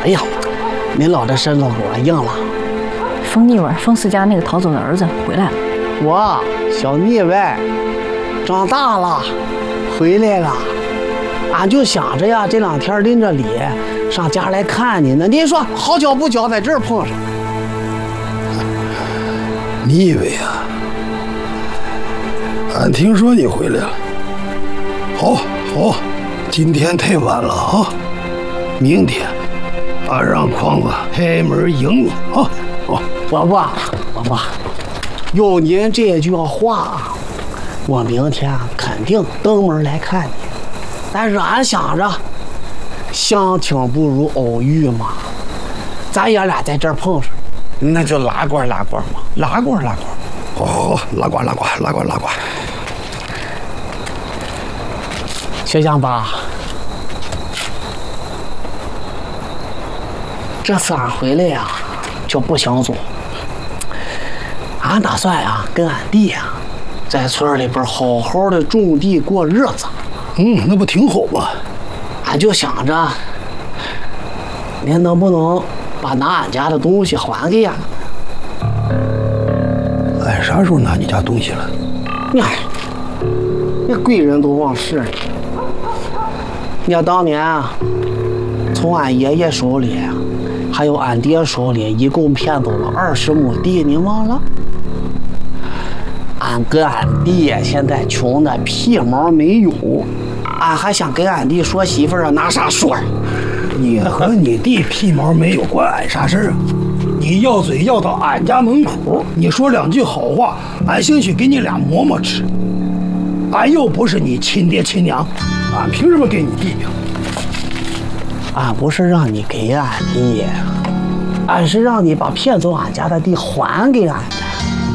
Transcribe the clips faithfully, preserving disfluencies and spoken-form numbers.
哎呀，您老这身子骨硬了。 冯腻歪，冯四家那个逃走的儿子回来了。 我小腻歪，长大了，回来了。俺就想着呀，这两天临着礼上家来看你呢。您说好巧不巧，在这儿碰上。 腻歪呀，俺听说你回来了。好，好，今天太晚了啊，明天俺让筐子开门迎你啊。好， 伯伯，伯伯，有您这句话，我明天肯定登门来看你。但是俺想着，相亲不如偶遇嘛，咱爷俩在这儿碰上，那就拉呱拉呱嘛，拉呱拉呱。 好好好，拉呱拉呱拉呱拉呱。 小香吧，这次俺回来呀，就不想走。俺打算呀，跟俺弟呀，在村里边好好的种地过日子。 嗯，那不挺好吗？ 俺就想着，您能不能把拿俺家的东西还给俺？ 俺啥时候拿你家东西了？ 哎，那贵人都忘事了。你要当年啊，从俺爷爷手里，还有俺爹手里，一共骗走了二十亩地，你忘了？俺跟俺弟现在穷的屁毛没有，俺还想跟俺弟说媳妇儿啊，拿啥说？ 你和你弟屁毛没有，关俺啥事儿啊？你要嘴要到俺家门口，你说两句好话，俺兴许给你俩馍馍吃。俺又不是你亲爹亲娘，俺凭什么给你弟呀？ 俺不是让你给俺弟，俺是让你把骗走俺家的地还给俺的。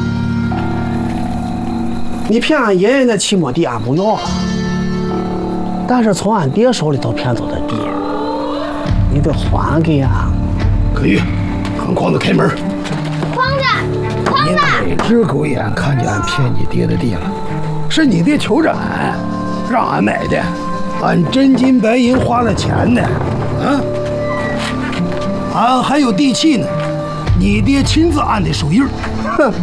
你骗俺爷爷那七亩地，俺不要了。但是从俺爹手里头骗走的地，你得还给俺。 可以，让筐子开门。 筐子，筐子！ 你哪只狗眼看见俺骗你爹的地了？是你爹求着俺，让俺买的，俺真金白银花了钱呢，啊！俺还有地契呢，你爹亲自按的手印。 哼！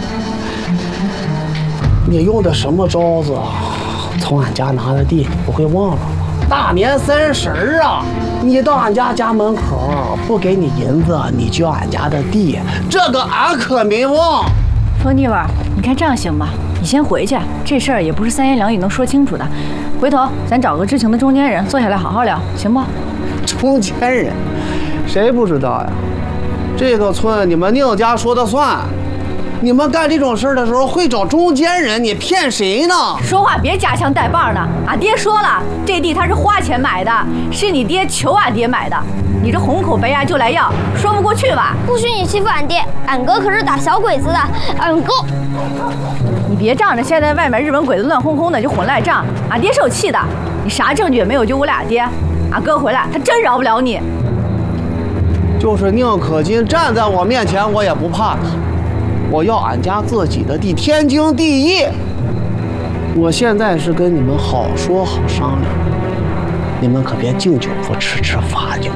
你用的什么招子？从俺家拿的地，你不会忘了吗？大年三十儿啊，你到俺家家门口不给你银子，你就要俺家的地，这个俺可没忘。 冯腻歪，你看这样行吧？你先回去，这事儿也不是三言两语能说清楚的。回头咱找个知情的中间人，坐下来好好聊，行不？ 中间人，谁不知道呀？这个村你们宁家说的算。你们干这种事儿的时候会找中间人，你骗谁呢？ 说话别夹枪带棒的。俺爹说了，这地他是花钱买的，是你爹求俺爹买的。你这红口白牙就来要，说不过去吧？ 不许你欺负俺爹，俺哥可是打小鬼子的，俺哥。 你别仗着现在外面日本鬼子乱哄哄的就混赖账，俺爹是有气的。你啥证据也没有，就我俩爹，俺哥回来他真饶不了你。 就是宁可金站在我面前，我也不怕他。我要俺家自己的地，天经地义。我现在是跟你们好说好商量，你们可别敬酒不吃吃罚酒。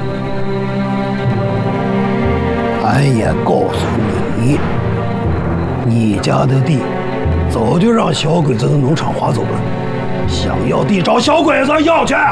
俺也告诉你，你家的地早就让小鬼子的农场划走了，想要地找小鬼子要去。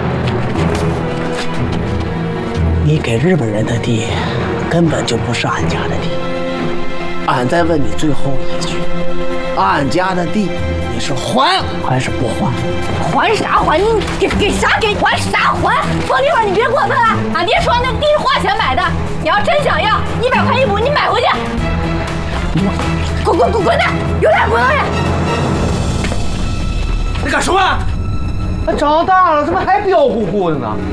你给日本人的地根本就不是俺家的地。俺再问你最后一句，俺家的地你是还还是不还？ 还啥还？你给给啥给？还啥还？冯腻歪，你别过分了！俺爹说那地是花钱买的，你要真想要，一百块一亩，你买回去。滚滚滚滚蛋！有点滚蛋！ 你干什么？ 长大了怎么还彪呼呼的呢？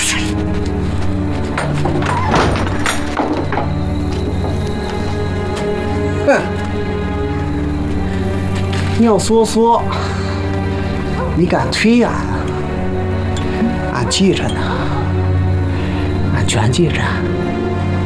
哼！宁缩缩，你敢推俺？俺记着呢，俺全记着。